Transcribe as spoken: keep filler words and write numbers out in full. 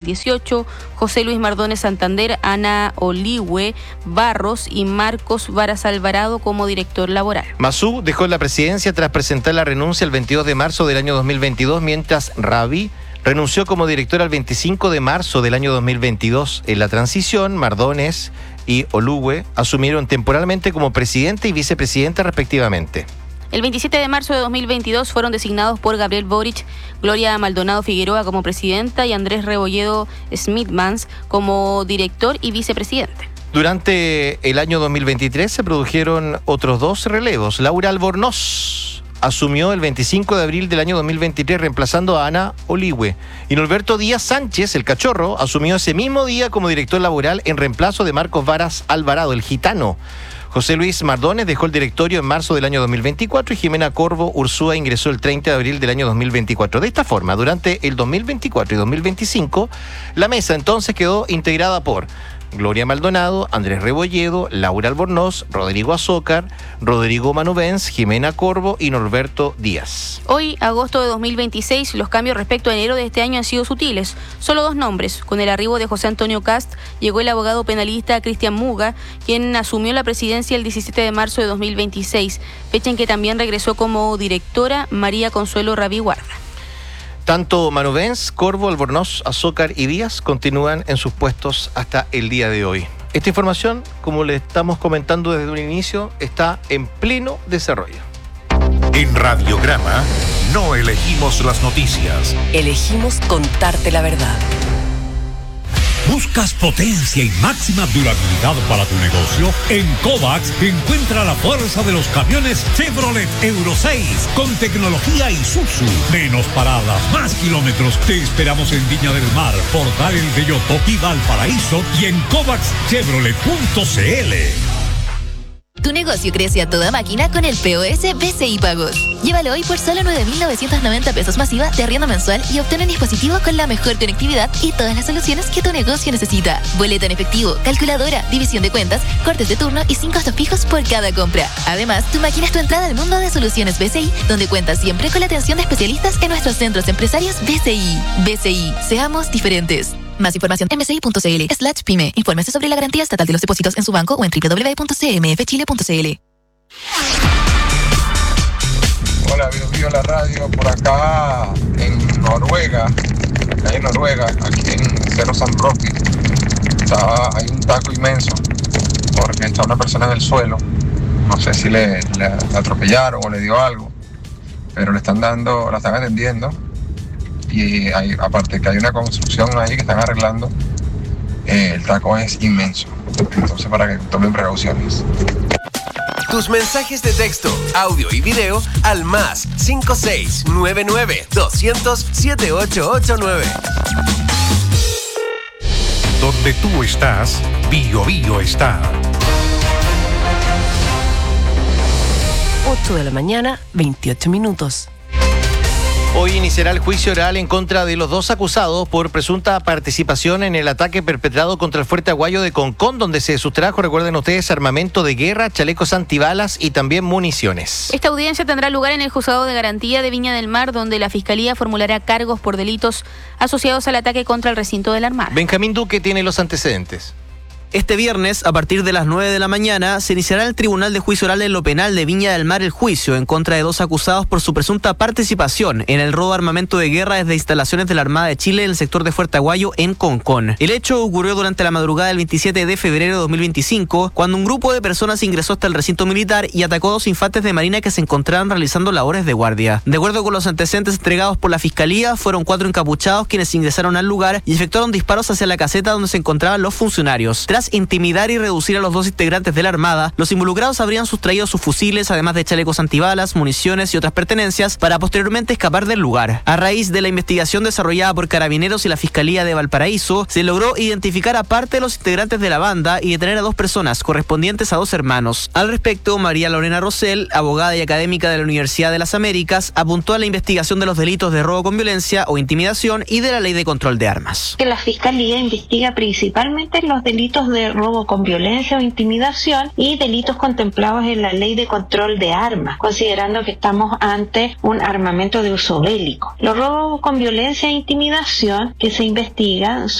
dieciocho, José Luis Mardones Santander, Ana Oligüe Barros y Marcos Varas Alvarado como director laboral. Mazú dejó la presidencia tras presentar la renuncia el veintidós de marzo del año dos mil veintidós, mientras Rabi renunció como director el veinticinco de marzo del año dos mil veintidós. En la transición, Mardones y Oligüe asumieron temporalmente como presidente y vicepresidente respectivamente. El veintisiete de marzo de dos mil veintidós fueron designados por Gabriel Boric, Gloria Maldonado Figueroa como presidenta y Andrés Rebolledo Smithmans como director y vicepresidente. Durante el año dos mil veintitrés se produjeron otros dos relevos. Laura Albornoz asumió el veinticinco de abril del año dos mil veintitrés reemplazando a Ana Oligüe. Y Norberto Díaz Sánchez, el cachorro, asumió ese mismo día como director laboral en reemplazo de Marcos Varas Alvarado, el gitano. José Luis Mardones dejó el directorio en marzo del año dos mil veinticuatro y Jimena Corvo Ursúa ingresó el treinta de abril del año dos mil veinticuatro. De esta forma, durante el dos mil veinticuatro y dos mil veinticinco, la mesa entonces quedó integrada por Gloria Maldonado, Andrés Rebolledo, Laura Albornoz, Rodrigo Azócar, Rodrigo Manubens, Jimena Corvo y Norberto Díaz. Hoy, agosto de dos mil veintiséis, los cambios respecto a enero de este año han sido sutiles. Solo dos nombres. Con el arribo de José Antonio Cast, llegó el abogado penalista Cristian Muga, quien asumió la presidencia el diecisiete de marzo de dos mil veintiséis, fecha en que también regresó como directora María Consuelo Rabi Guarda. Tanto Manubens, Corvo, Albornoz, Azócar y Díaz continúan en sus puestos hasta el día de hoy. Esta información, como le estamos comentando desde un inicio, está en pleno desarrollo. En Radiograma no elegimos las noticias. Elegimos contarte la verdad. ¿Buscas potencia y máxima durabilidad para tu negocio? En Kovacs encuentra la fuerza de los camiones Chevrolet Euro seis con tecnología Isuzu. Menos paradas, más kilómetros. Te esperamos en Viña del Mar, Portal El Belloto y Valparaíso y en kovacs chevrolet punto c l. Tu negocio crece a toda máquina con el P O S B C I Pagos. Llévalo hoy por solo nueve mil novecientos noventa pesos masiva de arriendo mensual y obtén un dispositivo con la mejor conectividad y todas las soluciones que tu negocio necesita. Boleta en efectivo, calculadora, división de cuentas, cortes de turno y sin costos fijos por cada compra. Además, tu máquina es tu entrada al mundo de soluciones B C I, donde cuentas siempre con la atención de especialistas en nuestros centros empresarios B C I. B C I, seamos diferentes. Más información en bci.cl slash pyme. Infórmese sobre la garantía estatal de los depósitos en su banco o en doble u doble u doble u punto c m f chile punto c l. Hola, bienvenido a la radio por acá en Noruega, acá en Noruega, aquí en Cerro San Roque. Está, hay un taco inmenso porque está una persona en el suelo. No sé si le, le atropellaron o le dio algo, pero le están dando, la están atendiendo. Y hay, aparte que hay una construcción ahí que están arreglando, eh, el taco es inmenso. Entonces, para que tomen precauciones. Tus mensajes de texto, audio y video al más cinco seis nueve nueve doscientos siete ocho ocho nueve. Donde tú estás, Bio Bio está. ocho de la mañana, veintiocho minutos. Hoy iniciará el juicio oral en contra de los dos acusados por presunta participación en el ataque perpetrado contra el Fuerte Aguayo de Concón, donde se sustrajo, recuerden ustedes, armamento de guerra, chalecos antibalas y también municiones. Esta audiencia tendrá lugar en el Juzgado de Garantía de Viña del Mar, donde la Fiscalía formulará cargos por delitos asociados al ataque contra el recinto de la Armada. Benjamín Duque tiene los antecedentes. Este viernes, a partir de las nueve de la mañana, se iniciará en el Tribunal de Juicio Oral en lo Penal de Viña del Mar el juicio en contra de dos acusados por su presunta participación en el robo de armamento de guerra desde instalaciones de la Armada de Chile en el sector de Fuerte Aguayo en Concón. El hecho ocurrió durante la madrugada del veintisiete de febrero de dos mil veinticinco, cuando un grupo de personas ingresó hasta el recinto militar y atacó a dos infantes de marina que se encontraban realizando labores de guardia. De acuerdo con los antecedentes entregados por la Fiscalía, fueron cuatro encapuchados quienes ingresaron al lugar y efectuaron disparos hacia la caseta donde se encontraban los funcionarios. Tras intimidar y reducir a los dos integrantes de la Armada, los involucrados habrían sustraído sus fusiles, además de chalecos antibalas, municiones y otras pertenencias, para posteriormente escapar del lugar. A raíz de la investigación desarrollada por Carabineros y la Fiscalía de Valparaíso, se logró identificar a parte de los integrantes de la banda y detener a dos personas correspondientes a dos hermanos. Al respecto, María Lorena Rosell, abogada y académica de la Universidad de las Américas, apuntó a la investigación de los delitos de robo con violencia o intimidación y de la Ley de Control de Armas. Que la Fiscalía investiga principalmente los delitos de robo con violencia o intimidación y delitos contemplados en la Ley de Control de Armas, considerando que estamos ante un armamento de uso bélico. Los robos con violencia e intimidación que se investigan